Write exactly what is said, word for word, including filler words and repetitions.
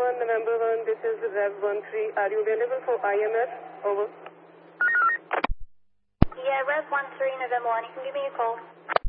one, November one, this is Rev one three. Are you available for I M S? Over. Yeah, Rev one three, November one, you can give me a call.